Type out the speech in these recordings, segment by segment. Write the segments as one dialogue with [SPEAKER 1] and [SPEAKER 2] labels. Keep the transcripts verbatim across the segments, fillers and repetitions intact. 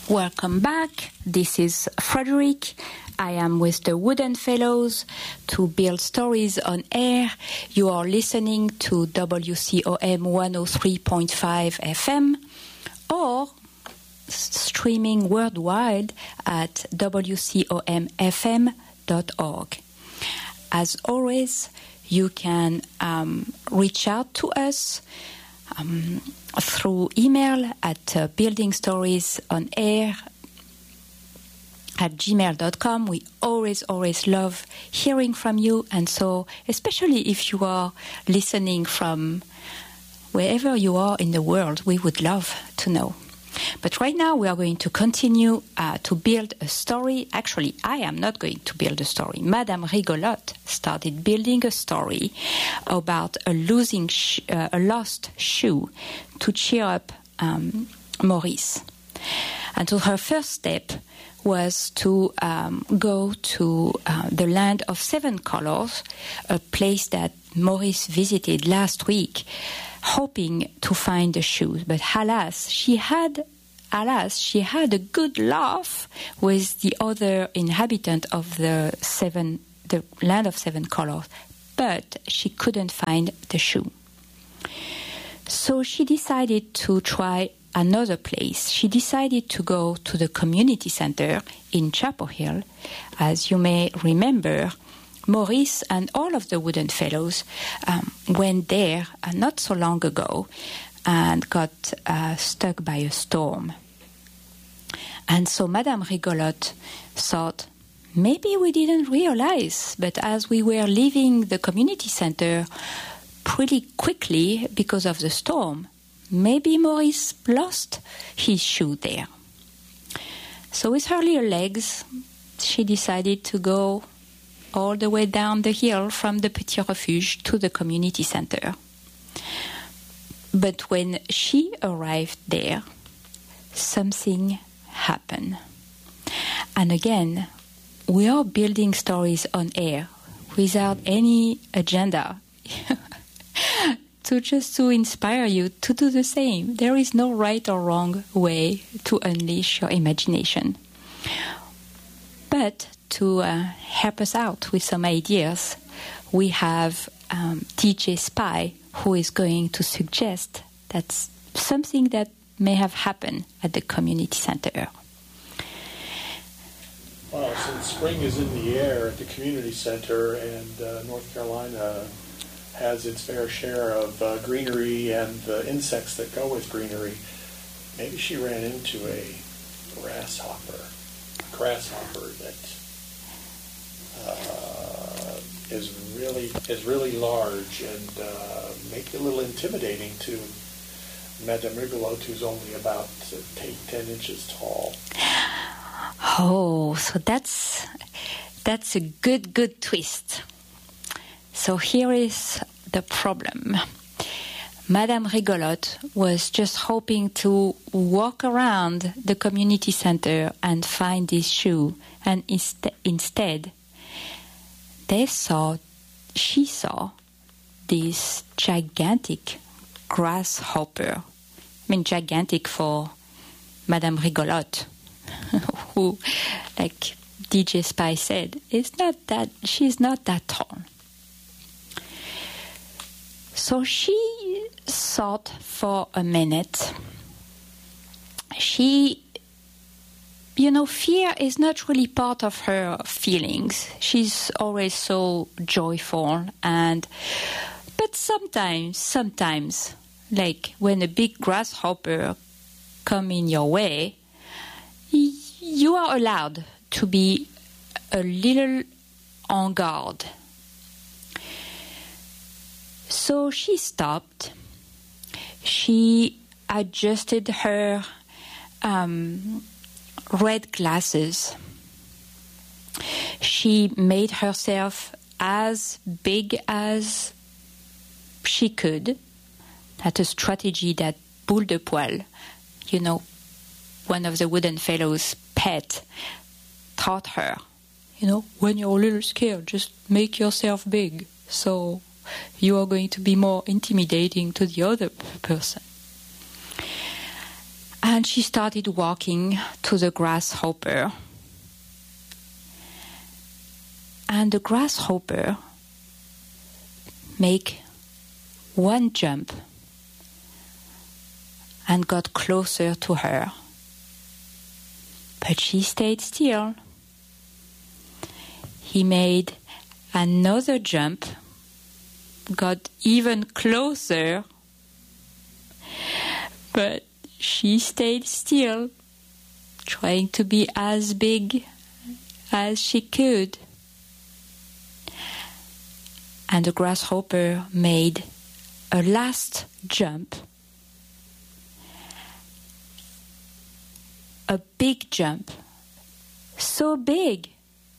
[SPEAKER 1] Welcome back. This is Frederick. I am with the Wooden Fellows to build stories on air. You are listening to W C O M one oh three point five F M or streaming worldwide at W C O M F M dot org. As always, you can um, reach out to us um, through email at uh, building stories on air at gmail dot com. We always, always love hearing from you. And so, especially if you are listening from wherever you are in the world, we would love to know. But right now, we are going to continue uh, to build a story. Actually, I am not going to build a story. Madame Rigolotte started building a story about a losing, sh- uh, a lost shoe to cheer up um, Maurice. And so her first step was to um, go to uh, the Land of Seven Colors, a place that Maurice visited last week, hoping to find the shoes. But alas, she had, alas, she had a good laugh with the other inhabitant of the seven, the Land of Seven Colors, but she couldn't find the shoe. So she decided to try another place. She decided to go to the community center in Chapel Hill. As you may remember, Maurice and all of the Wooden Fellows um, went there uh, not so long ago and got uh, stuck by a storm. And so Madame Rigolotte thought, maybe we didn't realize, but as we were leaving the community center pretty quickly because of the storm, maybe Maurice lost his shoe there. So with her little legs, she decided to go all the way down the hill from the Petit Refuge to the community center. But when she arrived there, something happened. And again, we are building stories on air without any agenda. To just to inspire you to do the same. There is no right or wrong way to unleash your imagination. But to uh, help us out with some ideas, we have um, D J Spy, who is going to suggest that's something that may have happened at the community center.
[SPEAKER 2] Well, since spring is in the air at the community center and uh, North Carolina has its fair share of uh, greenery and the insects that go with greenery, maybe she ran into a grasshopper, grasshopper that uh, is really is really large and uh, maybe a little intimidating to Madame Rigolotte, who's only about uh, ten inches tall.
[SPEAKER 1] Oh, so that's that's a good good twist. So here is the problem. Madame Rigolotte was just hoping to walk around the community center and find this shoe, and inst- instead, they saw, she saw, this gigantic grasshopper. I mean, gigantic for Madame Rigolotte, who, like D J Spy said, is not that, she's not that tall. So she thought for a minute. She, you know, fear is not really part of her feelings. She's always so joyful, and but sometimes, sometimes, like when a big grasshopper come in your way, you are allowed to be a little en garde. So she stopped. She adjusted her um, red glasses. She made herself as big as she could. That's a strategy that Boule de Poil, you know, one of the Wooden Fellows' pet, taught her. You know, when you're a little scared, just make yourself big. So you are going to be more intimidating to the other person. And she started walking to the grasshopper. And the grasshopper made one jump and got closer to her. But she stayed still. He made another jump, got even closer, but she stayed still, trying to be as big as she could. And the grasshopper made a last jump, a big jump, so big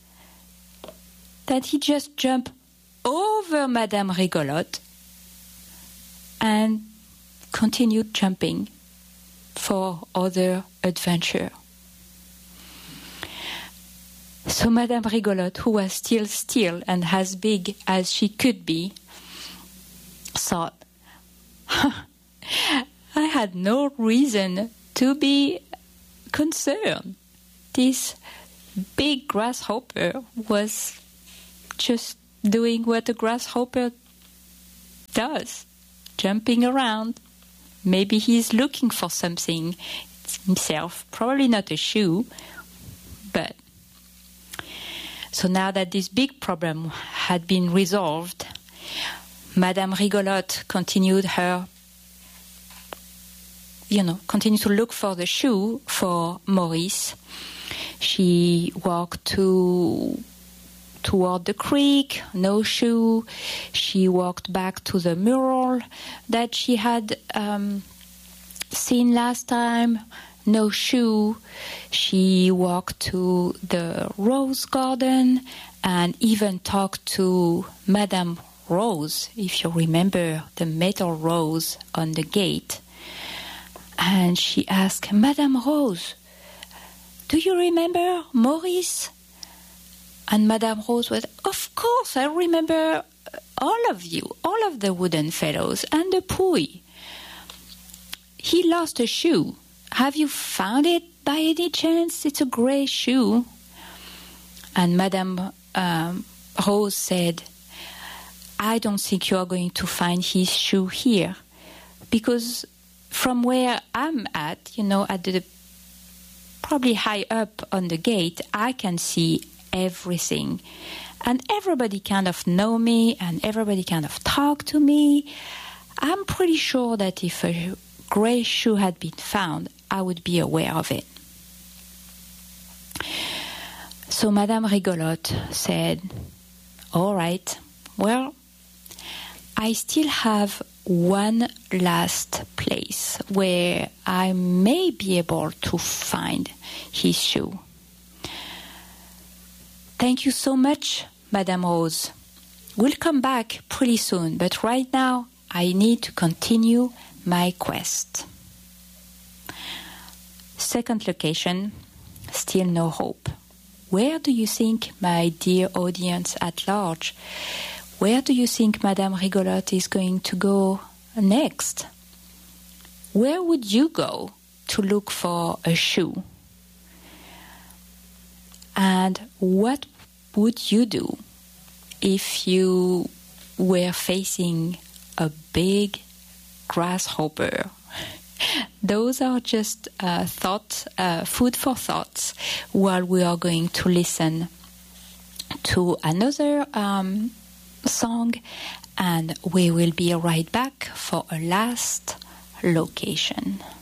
[SPEAKER 1] that he just jumped over Madame Rigolotte and continued jumping for other adventure. So Madame Rigolotte, who was still still and as big as she could be, thought, I had no reason to be concerned. This big grasshopper was just doing what a grasshopper does, jumping around. Maybe he's looking for something himself, probably not a shoe, but so now that this big problem had been resolved, Madame Rigolotte continued her, you know, continued to look for the shoe for Maurice. She walked to toward the creek, no shoe. She walked back to the mural that she had um, seen last time, no shoe. She walked to the rose garden and even talked to Madame Rose, if you remember the metal rose on the gate. And she asked, Madame Rose, do you remember Maurice? And Madame Rose was, of course, I remember all of you, all of the wooden fellows and the Pouille. He lost a shoe. Have you found it by any chance? It's a gray shoe. And Madame um, Rose said, I don't think you are going to find his shoe here, because from where I'm at, you know, at the probably high up on the gate, I can see everything. And everybody kind of know me, and everybody kind of talk to me. I'm pretty sure that if a gray shoe had been found, I would be aware of it. So Madame Rigolotte said, all right, well, I still have one last place where I may be able to find his shoe. Thank you so much, Madame Rose. We'll come back pretty soon, but right now I need to continue my quest. Second location, still no hope. Where do you think, my dear audience at large, where do you think Madame Rigolotte is going to go next? Where would you go to look for a shoe? And what would you do if you were facing a big grasshopper? Those are just uh, thoughts, uh, food for thoughts, while we are going to listen to another um, song, and we will be right back for a last location.